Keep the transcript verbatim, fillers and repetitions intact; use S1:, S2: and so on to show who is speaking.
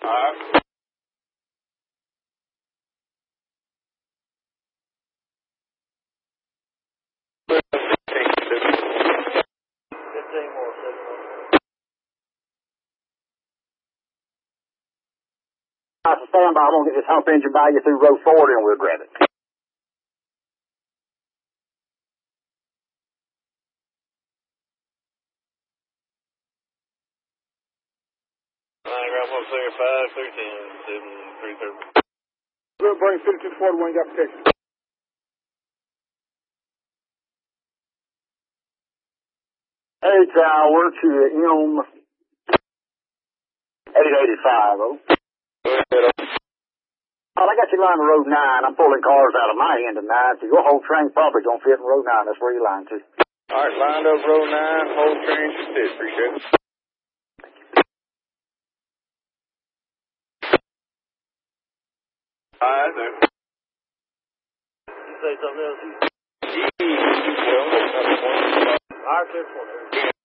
S1: Alright.
S2: Fifteen more, seven more.
S3: Stand by. I'm going to get this hump engine by you through row forty and we'll grab it.
S1: Nine ground one clear, five, three, ten, seven, three, thirty.
S2: We'll bring fifty-two forty-one, got protection.
S3: Hey, tower to M eight eighty-five, oh.
S1: Go ahead.
S3: Oh, I got you lying to road nine. I'm pulling cars out of my end of nine, so your whole train probably don't fit in road nine. That's where you're lying to.
S1: Alright, lined up row nine, whole train should fit. Appreciate it. Alright, there.
S2: You say something else?
S1: Well,
S2: Alright, this one.